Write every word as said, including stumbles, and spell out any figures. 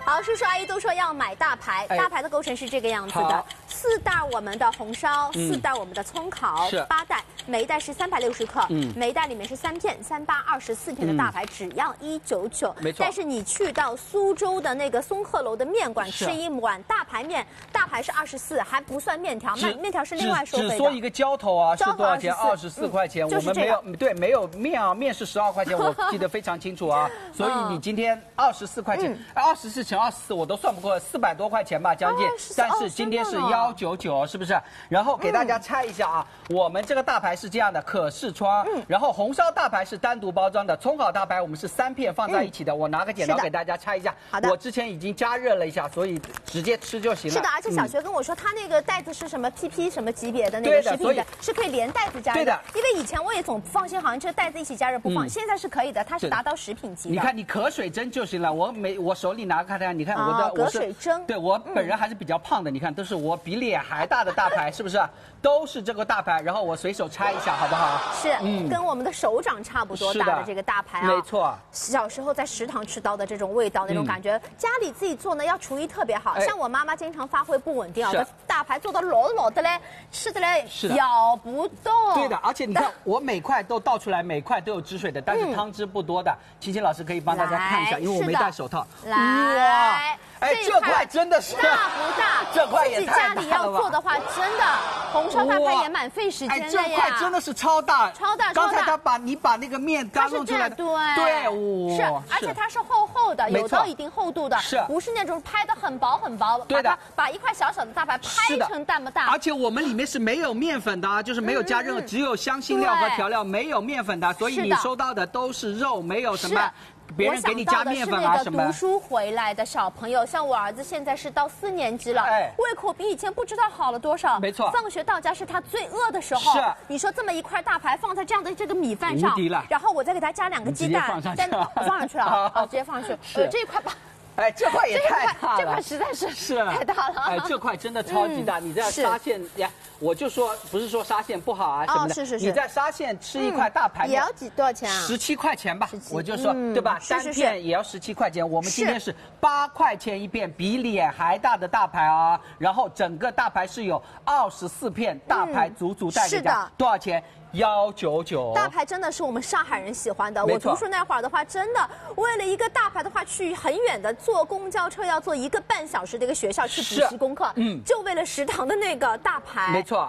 好，叔叔阿姨都说要买大牌， 哎、 大牌的构成是这个样子的：四袋我们的红烧，四袋我们的葱烤， 是八袋，每一袋是三百六十克，嗯，每一袋里面是三片，三八二十四片的大牌，只要一九九， 没错。 但是你去到苏州的那个松鹤楼的面馆吃一碗大排面，大排是二十四，还不算面条，面面条是另外收费的。 只说一个浇头啊，是多少钱？二十四块钱。我们没有对，没有面啊，面是十二块钱，我记得非常清楚啊。所以你今天二十四块钱，二十四乘二十四我都算不过，四百多块钱吧，将近。但是今天是幺九九，是不是？然后给大家猜一下啊，我们这个大排是这样的，可视窗，然后红烧大排是单独包装的，葱烤大排我们是三片放在一起的。我拿个剪刀给大家拆一下。 好的。 我之前已经加热了一下，所以直接吃就行了。 是的，而且小学跟我说，他那个袋子是什么 P P 什么级别的那个食品的，是可以连袋子加热。 对的。 因为以前我也总不放心，好像这袋子一起加热不放，现在是可以的，它是达到食品级的。 你看，你可水蒸就行了。我每我手里拿看看，你看我的隔水蒸。 对我本人还是比较胖的，你看都是我比脸还大的大排，是不是？都是这个大排，然后我随手拆一下，好不好？ 是，嗯，跟我们的手掌差不多大的这个大排啊， 没错。 小时候在食堂吃到的这种味道，那种感觉，家里自己做呢，要厨艺特别好。像我妈妈经常发挥不稳定啊，大排做的老老的嘞，吃的嘞咬不动。 对的，而且你看，我每块都倒出来，每块都有汁水的，但是汤汁不多的。晴晴老师可以帮大家看一下，因为我没戴手套。 来。 哎，这块真的是大不大？ 这块也太大了吧！ 自己家里要做的话，真的红烧大排也蛮费时间的呀。 哎，这块真的是超大， 超大， 刚才他把你把那个面刚弄出来的， 对对， 是，而且它是厚厚的，有到一定厚度的， 是， 不是那种拍的很薄很薄？ 对的， 把一块小小的大排拍成大么大。 而且我们里面是没有面粉的啊，就是没有加任何，只有香辛料和调料，没有面粉的，所以你收到的都是肉，没有什么。别人给你加面粉啊什么？ 读书回来的小朋友，像我儿子现在是到四年级了，哎，胃口比以前不知道好了多少。 没错， 放学到家是他最饿的时候。 是， 你说这么一块大排放在这样的这个米饭上， 无敌了。 然后我再给他加两个鸡蛋，再我放上去了，好，直接放上去。 是这一块吧。 哎，这块也太大了， 这块实在是是太大了。 哎，这块真的超级大。你在沙县呀，我就说不是说沙县不好啊什么的， 是是是。 你在沙县吃一块大排面也要几多少钱啊？ 十七块钱吧，我就说对吧？单片也要十七块钱。我们今天是八块钱一片，比脸还大的大排啊。然后整个大排是有二十四片，大排足足带给家，多少钱？幺九九。 大排真的是我们上海人喜欢的。我读书那会儿的话，真的为了一个大排的话，去很远的坐公交车要坐一个半小时的一个学校去补习功课，嗯，就为了食堂的那个大排。 没错。